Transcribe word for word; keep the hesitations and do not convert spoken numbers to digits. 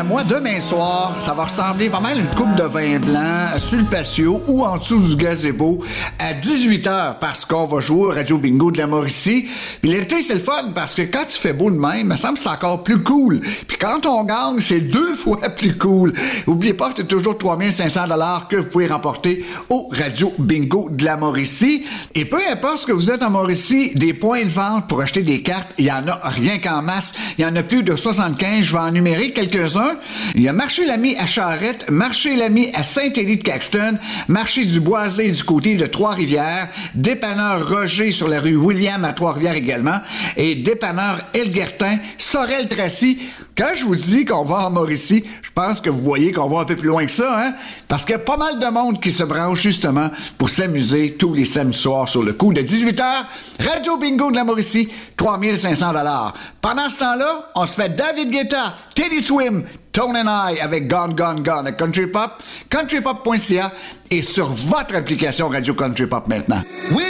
à moi, demain soir, ça va ressembler pas mal à une coupe de vin blanc sur le patio ou en dessous du gazebo à dix-huit heures parce qu'on va jouer au Radio Bingo de la Mauricie. Puis l'été, c'est le fun parce que quand il fait beau de même, il me semble que c'est encore plus cool. Puis quand on gagne, c'est deux fois plus cool. N'oubliez pas que c'est toujours trois mille cinq cents dollars que vous pouvez remporter au Radio Bingo de la Mauricie. Et peu importe ce que vous êtes en Mauricie, des points de vente pour acheter des cartes, il y en a rien qu'en masse. Il y en a plus de soixante-quinze, je vais en énumérer quelques-uns. Il y a Marché Lamy à Charrette, Marché Lamy à Saint-Élie-de-Caxton, Marché du Boisé du côté de Trois-Rivières, Dépanneur Roger sur la rue William à Trois-Rivières également, et Dépanneur Elguertin, Sorel-Tracy. Quand je vous dis qu'on va en Mauricie, je pense que vous voyez qu'on va un peu plus loin que ça, hein? Parce qu'il y a pas mal de monde qui se branche justement pour s'amuser tous les samedis soirs sur le coup de dix-huit heures. Radio Bingo de la Mauricie, trois mille cinq cents dollars. Pendant ce temps-là, on se fait David Guetta, Teddy Swim, Tone and I avec Gone, Gone, Gone à Country Pop, country pop point c a et sur votre application Radio Country Pop maintenant. Oui!